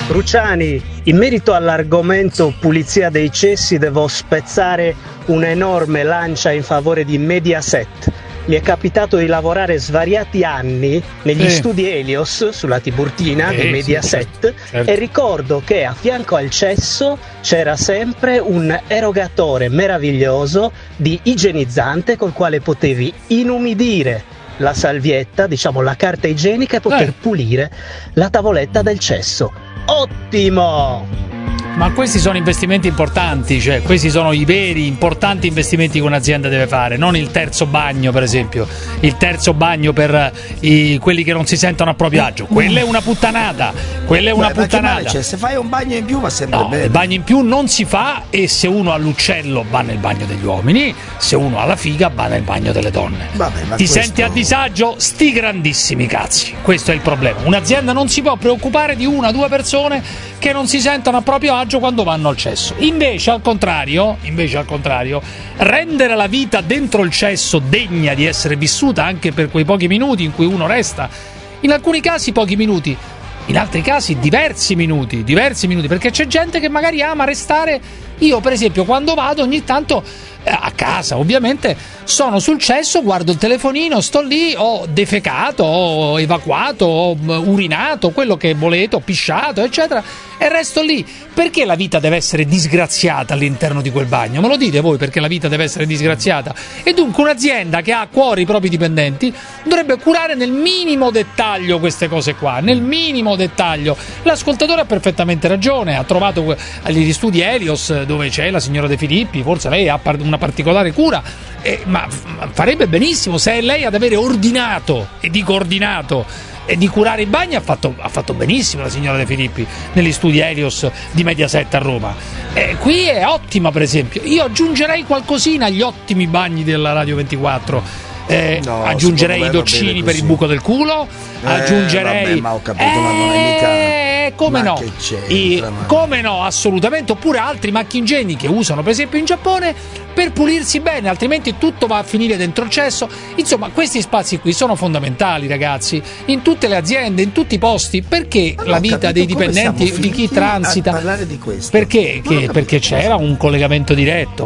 Cruciani, in merito all'argomento pulizia dei cessi devo spezzare un'enorme lancia in favore di Mediaset. Mi è capitato di lavorare svariati anni negli studi Helios sulla Tiburtina di Mediaset, certo. E ricordo che a fianco al cesso c'era sempre un erogatore meraviglioso di igienizzante col quale potevi inumidire la salvietta, diciamo la carta igienica, e poter pulire la tavoletta del cesso. Ottimo! Ma questi sono investimenti importanti, cioè questi sono i veri importanti investimenti che un'azienda deve fare, non il terzo bagno, per esempio. Il terzo bagno per quelli che non si sentono a proprio agio. Quella è una puttanata. Quella è una puttanata. Cioè, se fai un bagno in più va sempre bene. Il bagno in più non si fa, e se uno ha l'uccello va nel bagno degli uomini, se uno ha la figa va nel bagno delle donne. Vabbè, Ti senti a disagio? Sti grandissimi cazzi. Questo è il problema. Un'azienda non si può preoccupare di una o due persone che non si sentono a proprio agio quando vanno al cesso. Invece al contrario, rendere la vita dentro il cesso degna di essere vissuta anche per quei pochi minuti in cui uno resta, in alcuni casi pochi minuti, in altri casi diversi minuti, perché c'è gente che magari ama restare. Io per esempio quando vado ogni tanto a casa, ovviamente, sono sul cesso, guardo il telefonino, sto lì, ho defecato, ho evacuato, ho urinato, quello che volete, ho pisciato, eccetera, e resto lì. Perché la vita deve essere disgraziata all'interno di quel bagno? Me lo dite voi perché la vita deve essere disgraziata? E dunque un'azienda che ha a cuore i propri dipendenti dovrebbe curare nel minimo dettaglio queste cose qua, nel minimo dettaglio. L'ascoltatore ha perfettamente ragione, ha trovato agli studi Helios dove c'è la signora De Filippi, forse lei ha una particolare cura, ma farebbe benissimo se è lei ad avere ordinato, e dico ordinato, e di curare i bagni. Ha fatto benissimo la signora De Filippi negli studi Helios di Mediaset a Roma. Qui è ottima, per esempio. Io aggiungerei qualcosina agli ottimi bagni della Radio 24. Aggiungerei i doccini per il buco del culo, aggiungerei vabbè, ma ho capito, ma non è mica... come no, come no, assolutamente. Oppure altri macchingeni che usano per esempio in Giappone per pulirsi bene, altrimenti tutto va a finire dentro il cesso. Insomma, questi spazi qui sono fondamentali, ragazzi, in tutte le aziende, in tutti i posti. Perché la vita dei dipendenti, di chi transita, parlare di questo? Perché c'era un collegamento diretto,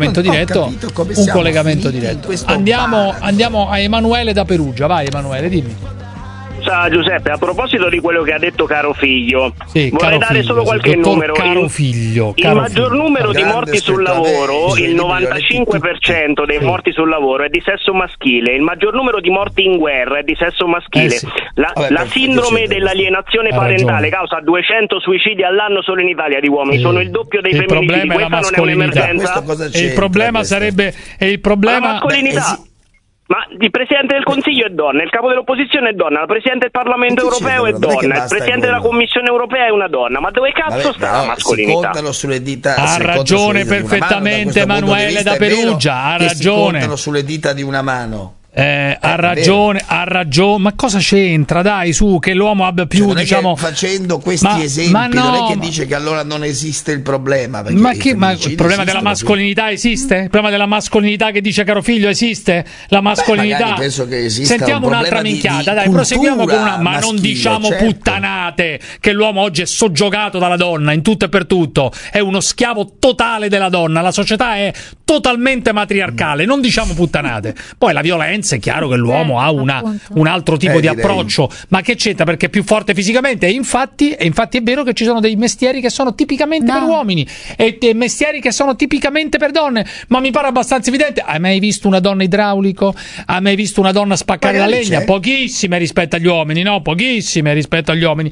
Andiamo a Emanuele da Perugia. Vai Emanuele, dimmi. Ciao Giuseppe, a proposito di quello che ha detto caro figlio, vorrei dare solo qualche numero. Il maggior numero di morti sul lavoro, il 95% dei morti sul lavoro è di sesso maschile, il maggior numero di morti in guerra è di sesso maschile. La sindrome dell'alienazione parentale causa 200 suicidi all'anno solo in Italia di uomini, sono il doppio dei femminicidi. Questa non è un'emergenza. Il problema sarebbe la mascolinità. Ma il Presidente del Consiglio è donna, il capo dell'opposizione è donna, il Presidente del Parlamento europeo è donna, il Presidente della Commissione europea è una donna. Ma dove cazzo sta la mascolinità? Ha ragione perfettamente Emanuele da Perugia, ha ragione. Si contano sulle dita di una mano. Ha ragione, ma cosa c'entra? Dai, su, che l'uomo abbia più, facendo questi esempi, non è che dice che allora non esiste il problema. Ma il problema della mascolinità esiste? Il problema della mascolinità che dice caro figlio esiste? La mascolinità. Penso che esista. Sentiamo un'altra minchiata, dai, proseguiamo con una. Ma non diciamo puttanate, che l'uomo oggi è soggiogato dalla donna in tutto e per tutto, è uno schiavo totale della donna, la società è totalmente matriarcale, non diciamo puttanate. Poi la violenza, è chiaro che l'uomo ha un altro tipo di approccio, ma che c'entra, perché è più forte fisicamente. E infatti è vero che ci sono dei mestieri che sono tipicamente per uomini e dei mestieri che sono tipicamente per donne, ma mi pare abbastanza evidente. Hai mai visto una donna idraulico? Hai mai visto una donna spaccare la legna? Pochissime rispetto agli uomini, pochissime rispetto agli uomini.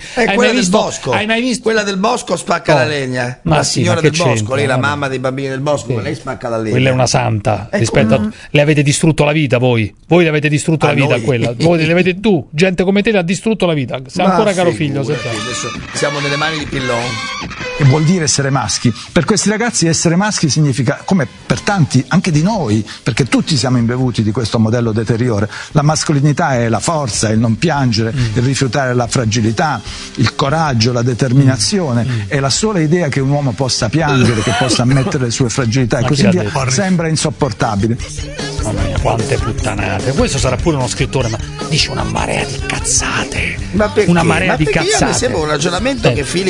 Quella del bosco spacca la legna, la signora del bosco, lei la mamma dei bambini del bosco, lei spacca la legna. Quella è una santa, le avete distrutto la vita voi le avete distrutto la vita, quella voi le avete, gente come te le ha distrutto la vita. Sei ancora caro figlio, adesso siamo nelle mani di Pillon. Che vuol dire essere maschi? Per questi ragazzi essere maschi significa, come per tanti anche di noi, perché tutti siamo imbevuti di questo modello deteriore, la mascolinità è la forza, il non piangere, il rifiutare la fragilità, il coraggio, la determinazione, è la sola idea che un uomo possa piangere, che possa ammettere le sue fragilità e così via, sembra insopportabile. Mamma mia, quante puttanate. Questo sarà pure uno scrittore, ma dice una marea di cazzate. Ma perché? Una marea di cazzate. Mi sembra un ragionamento che